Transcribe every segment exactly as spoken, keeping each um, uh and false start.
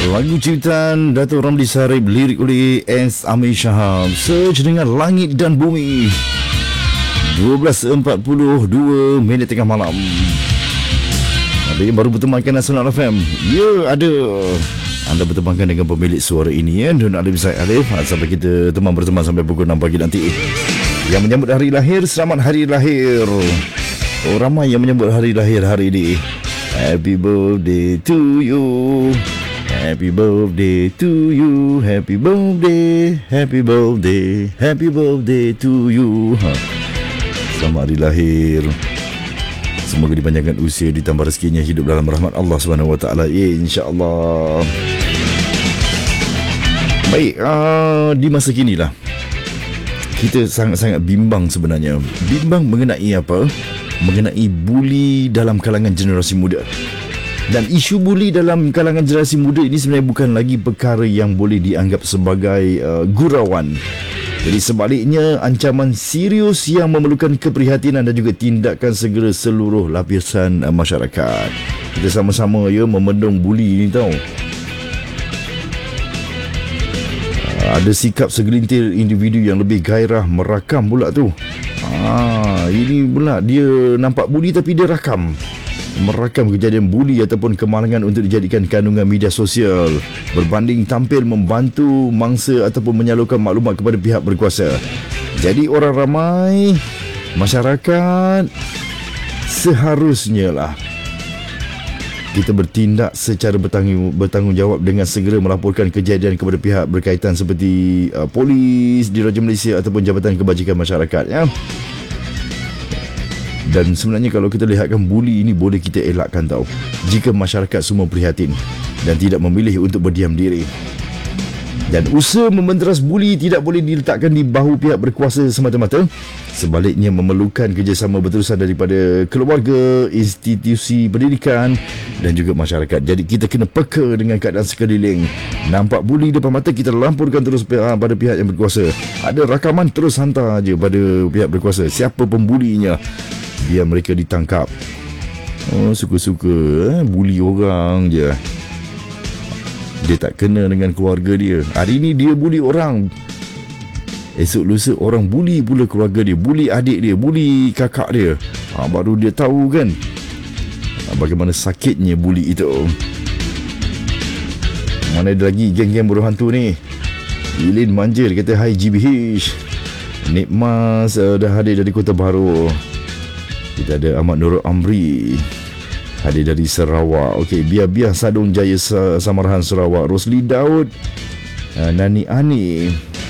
Lagu ciptaan Dato' Ramli Sarip, lirik oleh S. Amir Shahab, Search dengan Langit dan Bumi. dua belas empat puluh dua minit tengah malam. Ada yang baru bertemankan Nasional F M. Ya, ada. Anda bertemankan dengan pemilik suara ini, ya, Don Alif Zaid Alif. Sampai kita teman berteman sampai pukul enam pagi nanti. Yang menyambut hari lahir, selamat hari lahir. Oh, ramai yang menyambut hari lahir hari ini. Happy birthday to you. Happy birthday to you. Happy birthday. Happy birthday. Happy birthday to you. Ha. Selamat hari lahir. Semoga dipanjangkan usia, ditambah rezekinya, hidup dalam rahmat Allah Subhanahu Wa Taala, insya-Allah. Baik, uh, di masa kini lah kita sangat-sangat bimbang sebenarnya. Bimbang mengenai apa? Mengenai buli dalam kalangan generasi muda. Dan isu buli dalam kalangan generasi muda ini sebenarnya bukan lagi perkara yang boleh dianggap sebagai uh, gurauan. Jadi sebaliknya, ancaman serius yang memerlukan keprihatinan dan juga tindakan segera seluruh lapisan uh, masyarakat. Kita sama-sama ya memendung buli ini tau. Uh, ada sikap segelintir individu yang lebih gairah merakam pula tu. Ah, ini pula dia nampak buli tapi dia rakam. Merakam kejadian buli ataupun kemalangan untuk dijadikan kandungan media sosial, berbanding tampil membantu mangsa ataupun menyalurkan maklumat kepada pihak berkuasa. Jadi orang ramai, masyarakat, seharusnya lah kita bertindak secara bertanggung, bertanggungjawab dengan segera melaporkan kejadian kepada pihak berkaitan seperti uh, polis, Diraja Malaysia ataupun Jabatan Kebajikan Masyarakat, ya. Dan sebenarnya kalau kita lihatkan, buli ini boleh kita elakkan tau, jika masyarakat semua prihatin dan tidak memilih untuk berdiam diri. Dan usaha mementeras buli tidak boleh diletakkan di bahu pihak berkuasa semata-mata. Sebaliknya memerlukan kerjasama berterusan daripada keluarga, institusi pendidikan dan juga masyarakat. Jadi kita kena peka dengan keadaan sekeliling. Nampak buli depan mata, kita laporkan terus pada pihak yang berkuasa. Ada rakaman, terus hantar je pada pihak berkuasa. Siapa pembulinya, biar mereka ditangkap. Oh, suka-suka eh, buli orang je. Dia tak kena dengan keluarga dia. Hari ni dia buli orang, esok lusa orang buli pula keluarga dia, buli adik dia, buli kakak dia. ha, Baru dia tahu kan ha, bagaimana sakitnya buli itu. Mana ada lagi geng-geng buruh hantu ni. Ilin Manjir kata hai G B H. Nik Mas uh, dah hadir dari Kota Baru. Kita ada Ahmad Nurul Amri hadir dari Sarawak. Okey, biar-biar Sadung Jaya Samarahan Sarawak. Rosli Daud, uh, Nani Ani.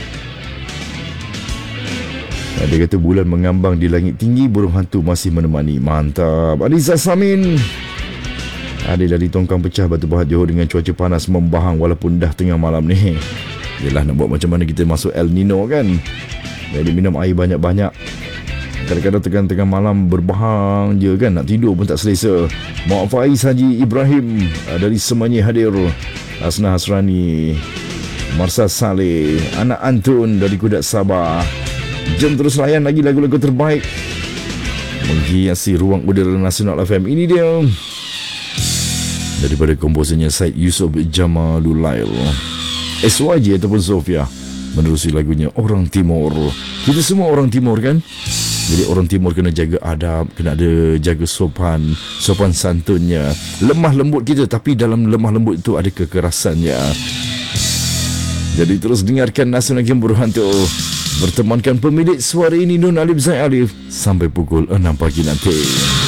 Dia kata bulan mengambang di langit tinggi, burung hantu masih menemani. Mantap. Aliza Samin hadir dari Tongkang Pecah, Batu Pahat, Johor dengan cuaca panas membahang walaupun dah tengah malam ni. Yelah, nak buat macam mana kita masuk El Nino kan. Jadi minum air banyak-banyak. Kadang-kadang tengah-tengah malam berbahang je kan, nak tidur pun tak selesa. Mak Faiz Haji Ibrahim dari Semanyi hadir. Asna Hasrani, Marsa Saleh, Anak Antun dari Kudat Sabah. Jom terus layan lagi lagu-lagu terbaik menghiasi ruang udara Nasional F M. Ini dia daripada komposernya Syed Yusof Jamalulail, S Y J ataupun Sofia, menerusi lagunya Orang Timur. Kita semua orang Timur kan. Jadi orang Timur kena jaga adab, kena ada jaga sopan, sopan santunnya. Lemah lembut kita, tapi dalam lemah lembut itu ada kekerasannya. Jadi terus dengarkan Nasional Game Buruh Hantu. Bertemankan pemilik suara ini, Don Alif Zaid Alif, sampai pukul enam pagi nanti.